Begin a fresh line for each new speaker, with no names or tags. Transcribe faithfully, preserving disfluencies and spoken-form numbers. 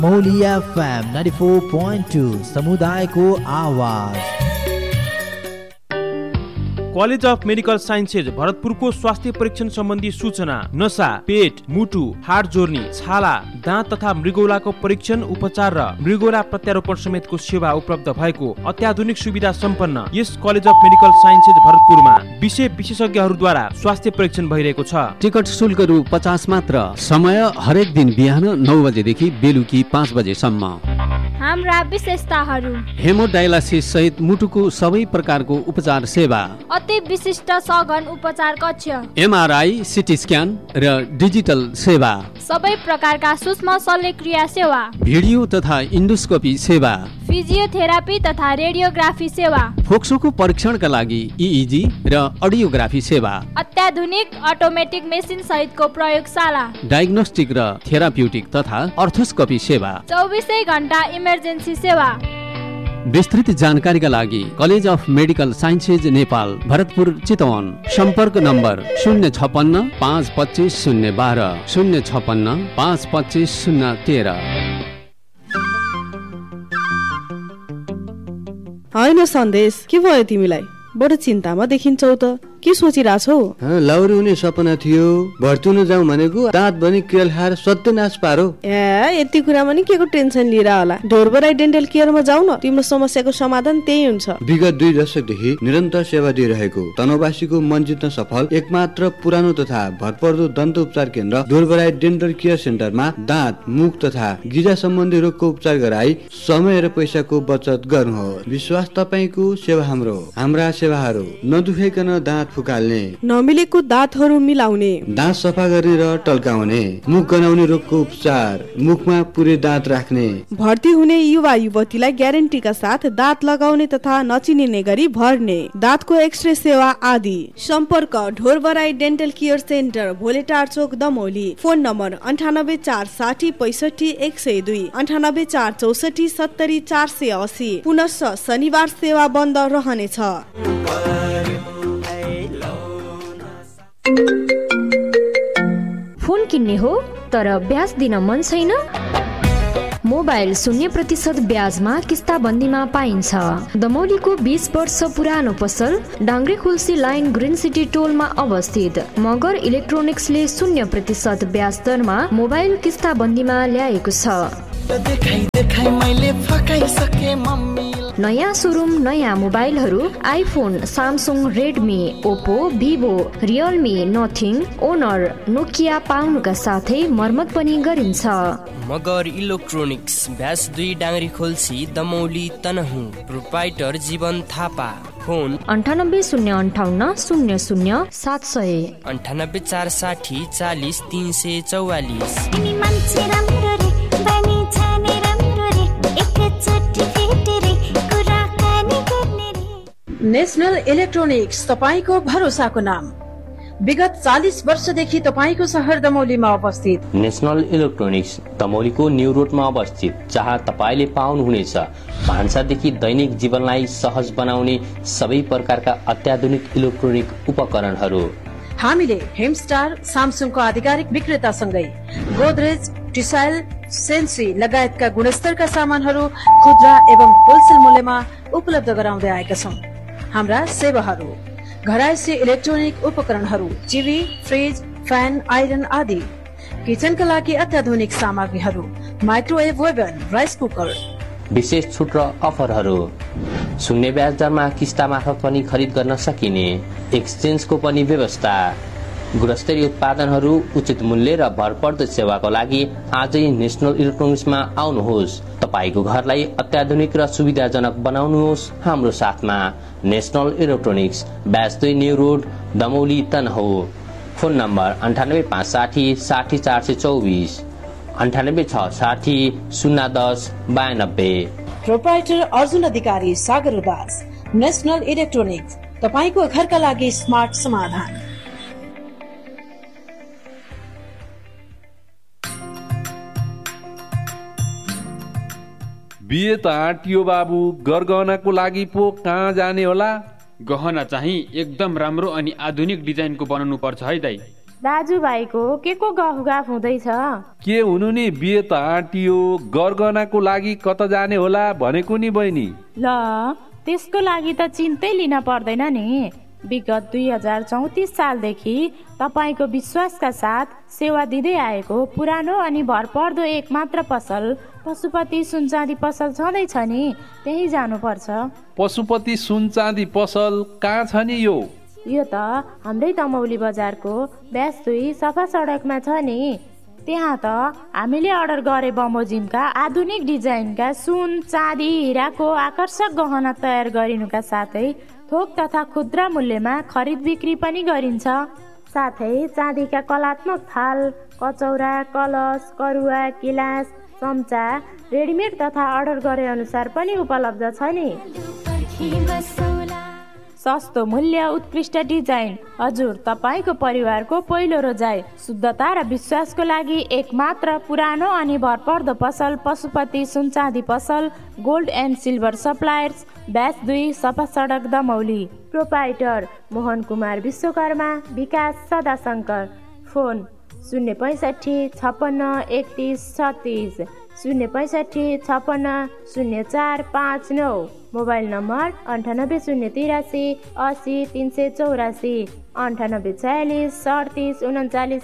Damauli FM ninety four point two समुदायको आवाज।
College of medical sciences भरतपुरको स्वास्थ्य परीक्षण सम्बन्धी सूचना, नसा, पेट, मुटु, हाड जोर्नी, छाला, दाँत तथा मृगौलाको परीक्षण, उपचार र मृगौला प्रत्यारोपण समेतको सेवा उपलब्ध भएको अत्याधुनिक सुविधा सम्पन्न यस कलेज अफ मेडिकल साइन्सेज भरतपुरमा विषय विशेषज्ञहरूद्वारा स्वास्थ्य परीक्षण भइरहेको छ।
टिकट शुल्क रु पचास मात्र। समय हरेक दिन बिहान नौ बजेदेखि बेलुकी पाँच बजेसम्म।
हाम्रा विशेषताहरू:
हेमोडायलासिस सहित मुटुको सबै प्रकारको उपचार सेवा,
अति विशिष्ट सघन उपचार कक्ष,
एमआरआई, सिटी स्क्यान र डिजिटल सेवा,
सबै प्रकारका सूक्ष्म शल्यक्रिया सेवा,
भिडियो तथा इन्डोस्कोपी सेवा,
फिजियोथेरापी तथा रेडियोग्राफी सेवा,
फोक्सोको परीक्षणका लागि इइजी र अडियोग्राफी सेवा,
अत्याधुनिक अटोमेटिक मेसिन सहितको प्रयोगशाला,
डायग्नोस्टिक र थेराप्युटिक तथा अर्थोस्कोपी सेवा,
चौबिसै घण्टा इमर्जेन्सी सेवा।
विस्तृत जानकारीका लागि college of medical sciences Nepal, Bharatpur, Chitwan. सम्पर्क नम्बर शून्य छपन्न पाँच पच्चिस शून्य बाह्र, शून्य छपन्न पाँच पच्चिस शून्य तेह्र।
होइन सन्देश, के भयो तिमीलाई? बडो चिन्तामा देखिन्छौ त, के सोचिरहेछौ?
लाउरी हुने सपना थियो, भर्ती हुन जाउँ भनेको दाँत भने केल खाएर सत्यनाश पारो।
ए यति कुरामा नि के को टेन्सन लिएर होला? ढोरबराई डेन्टल केयरमा जाऊ न, तिम्रो समस्याको समाधान त्यही हुन्छ।
विगत दुई दशकदेखि निरन्तर सेवा दिइरहेको तनहुँवासीको मन जित्न सफल एकमात्र पुरानो तथा भरपर्दो दन्त उपचार केन्द्र ढोरबराई डेन्टल केयर सेन्टरमा दाँत, मुख तथा गिजा सम्बन्धी रोगको उपचार गराई समय र पैसाको बचत गर्नुहोस्। विश्वास तपाईको, सेवा हाम्रो। हाम्रा सेवाहरू नदुखाइकन दाँत फुकाल्ने,
नमिलेको दाँतहरू मिलाउने,
दाँत सफा गर्ने र टल्काउने, मुख गनाउने रोगको उपचार, मुखमा पुरै दाँत राख्ने।
भर्ती हुने युवा युवतीलाई ग्यारेन्टीका साथ दाँत लगाउने तथा नचिनिने गरी भर्ने, दाँतको एक्सरे सेवा आदि। सम्पर्क ढोरबराई डेन्टल केयर सेन्टर, भोलेटार चोक, दमौली। फोन नम्बर अन्ठानब्बे चार साठी पैसठी एक सय दुई, अन्ठानब्बे चार चौसठी सत्तरी चार सय असी। पुनश्च शनिबार सेवा बन्द रहनेछ।
फोन किन्ने हो तर ब्याज दिन मन छैन? मोबाइल शून्य प्रतिशत ब्याजमा किस्ताबन्दीमा पाइन्छ। दमौलीको बीस वर्ष पुरानो पसल डाङ्ग्रे खुल्सी लाइन ग्रिन सिटी टोलमा अवस्थित मगर इलेक्ट्रोनिक्सले शून्य प्रतिशत ब्याज दरमा मोबाइल किस्ताबन्दीमा ल्याएको छ। नयाँ सोरुम, नयाँ मोबाइलहरू iPhone, Samsung, Redmi, Oppo, Vivo, Realme, nothing, owner, Nokia पाउनुका साथै मर्मत पनि गरिन्छ।
मगर इलेक्ट्रोनिक्स, ब्यास दुई डाङ्ग्री खोल्सी, दमौली, तनहुँ। प्रोप्राइटर जीवन थापा। फोन
अन्ठानब्बे शून्य अन्ठाउन्न शून्य शून्य सात सय,
अन्ठानब्बे चार साठी चालिस तीन सय चौवालिस।
नेशनल इलेक्ट्रोनिक्स, तपाईको भरोसाको नाम। विगत चालीस वर्षदेखि तपाईको शहर दमौलीमा अवस्थित
नेशनल इलेक्ट्रोनिक्स दमौलीको न्यू रोडमा अवस्थित, जहाँ तपाईले पाउनुहुनेछ भान्सादेखि दैनिक जीवनलाई सहज बनाउने सबै प्रकारका अत्याधुनिक इलेक्ट्रोनिक उपकरणहरू।
हामीले हेमस्टार, सामसुङको आधिकारिक विक्रेतासँगै गोदरेज, टिसाइल, सेन्सी लगायतका गुणस्तरका सामानहरू खुद्रा एवं होलसेल मूल्यमा उपलब्ध गराउँदै आएका छौँ। हाम्रा सेवाहरू: घरायसी इलेक्ट्रोनिक उपकरणहरू, टिभी, फ्रिज, फ्यान, आइरन आदि। किचनका लागि अत्याधुनिक सामग्रीहरू, माइक्रोवेभ ओभन, राइस कुकर।
विशेष छुट र अफरहरू: शून्य ब्याज दरमा किस्ता मार्फत पनि खरिद गर्न सकिने, एक्सचेन्जको पनि व्यवस्था। गुणस्तरीय उत्पादनहरू, उचित मूल्य र भरपर्दो सेवाको लागि आजै नेशनल इलेक्ट्रोनिक्समा आउनुहोस्। तपाईको घरलाई अत्याधुनिक र सुविधाजनक बनाउनुहोस् हाम्रो साथमा। नेशनल इलेक्ट्रोनिक्स, ब्यास दुई new road, Damauli, Tanahun. Phone number अन्ठानब्बे पाँच साठी साठी चार सय चौबिस, अन्ठानब्बे छ साठी शून्य दस बयानब्बे।
प्रोप्राइटर अर्जुन अधिकारी, सागर उदास। नेशनल इलेक्ट्रोनिक्स, तपाईको घरका लागि स्मार्ट समाधान।
बिहे त आँटियो बाबु, गरगहनाको लागि पो कहाँ जाने होला?
गहना चाहिँ एकदम राम्रो अनि आधुनिक डिजाइनको बनाउनु पर्छ है दाइ। दाजुभाइको के को गफगाफ हुँदैछ?
के हुनु नि, बिहे त आँटियो, गरगहनाको लागि कता जाने होला भनेको नि बहिनी।
ल त्यसको लागि त चिन्तै लिन पर्दैन नि। विगत दुई हजार चौतिस सालदेखि तपाईँको विश्वासका साथ सेवा दिँदै आएको पुरानो अनि भरपर्दो एक मात्र पसल पशुपति सुन चाँदी पसल छँदैछ नि, त्यही जानुपर्छ।
पशुपति सुन चाँदी पसल कहाँ छ नि यो?
यो त हाम्रै दमौली बजारको ब्यास दुई सफा सडकमा छ नि। त्यहाँ त हामीले अर्डर गरे बमोजिमका आधुनिक डिजाइनका सुन चाँदी हिराको आकर्षक गहना तयार गरिनुका साथै थोक तथा खुद्रा मूल्यमा खरिद बिक्री पनि गरिन्छ। साथै चाँदीका कलात्मक थाल, कचौरा, कलश, करुवा, गिलास, चम्चा रेडिमेड तथा अर्डर गरे अनुसार पनि उपलब्ध छ नि। सस्तो मूल्य, उत्कृष्ट डिजाइन, हजुर तपाईँको परिवारको पहिलो रोजाइ। शुद्धता र विश्वासको लागि एक मात्र पुरानो अनि भरपर्दो पसल पशुपति सुन चाँदी पसल, gold and silver suppliers, bash दुई सफा सडक दमौली। प्रोपाइटर मोहन कुमार विश्वकर्मा, विकास सदाशङ्कर। फोन शून्य पैँसठी छप्पन्न एकतिस छत्तिस, शून्य पैँसठी छप्पन्न शून्य चार पाँच नौ। मोबाइल नम्बर अन्ठानब्बे शून्य तिरासी असी तिन सय चौरासी, अन्ठानब्बे छयालिस अडतिस उन्चालिस